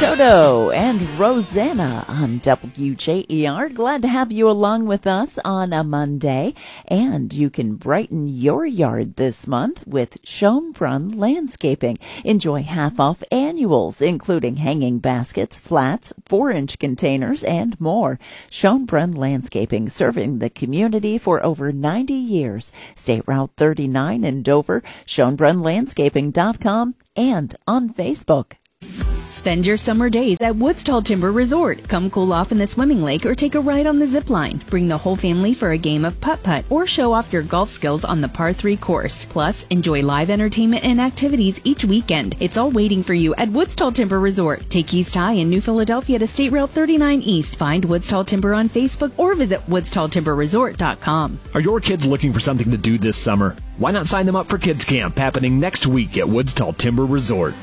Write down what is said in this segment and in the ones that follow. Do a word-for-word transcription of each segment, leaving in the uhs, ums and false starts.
Toto and Rosanna on W J E R. Glad to have you along with us on a Monday. And you can brighten your yard this month with Schönbrunn Landscaping. Enjoy half-off annuals, including hanging baskets, flats, four-inch containers, and more. Schönbrunn Landscaping, serving the community for over ninety years. State Route thirty-nine in Dover, schönbrunn landscaping dot com, and on Facebook. Spend your summer days at Woodstall Timber Resort. Come cool off in the swimming lake or take a ride on the zip line. Bring the whole family for a game of putt-putt or show off your golf skills on the par three course. Plus, enjoy live entertainment and activities each weekend. It's all waiting for you at Woodstall Timber Resort. Take East High in New Philadelphia to State Route thirty-nine East. Find Woodstall Timber on Facebook or visit woodstall timber resort dot com. Are your kids looking for something to do this summer? Why not sign them up for Kids Camp happening next week at Woodstall Timber Resort?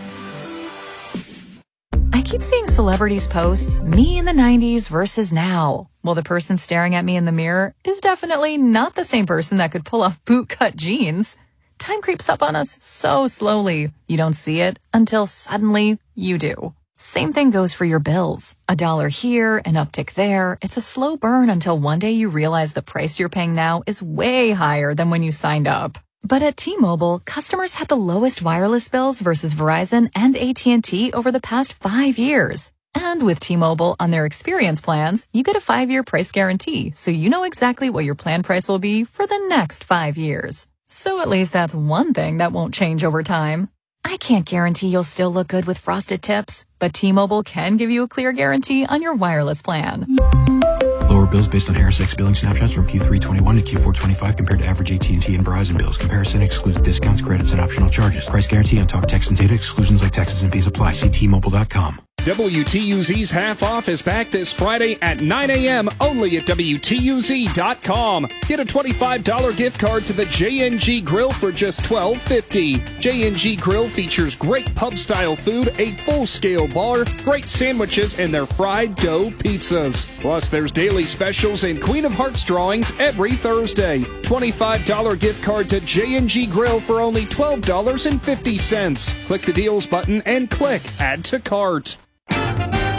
I keep seeing celebrities posts, me in the nineties versus now. Well, the person staring at me in the mirror is definitely not the same person that could pull off bootcut jeans. Time creeps up on us so slowly. You don't see it until suddenly you do. Same thing goes for your bills. A dollar here, an uptick there. It's a slow burn until one day you realize the price you're paying now is way higher than when you signed up. But at T-Mobile, customers had the lowest wireless bills versus Verizon and A T and T over the past five years. And with T-Mobile on their experience plans, you get a five-year price guarantee, so you know exactly what your plan price will be for the next five years. So at least that's one thing that won't change over time. I can't guarantee you'll still look good with frosted tips, but T-Mobile can give you a clear guarantee on your wireless plan. Lower bills based on Harris X billing snapshots from Q three twenty-one to Q four twenty-five compared to average A T and T and Verizon bills. Comparison excludes discounts, credits, and optional charges. Price guarantee on talk, text, and data. Exclusions like taxes and fees apply. See T Mobile dot com. W T U Z's Half Off is back this Friday at nine a.m. only at W T U Z dot com. Get a twenty-five dollars gift card to the J N G Grill for just twelve fifty. J N G Grill features great pub-style food, a full-scale bar, great sandwiches, and their fried dough pizzas. Plus, there's daily specials and Queen of Hearts drawings every Thursday. twenty-five dollars gift card to J N G Grill for only twelve dollars and fifty cents. Click the deals button and click Add to Cart.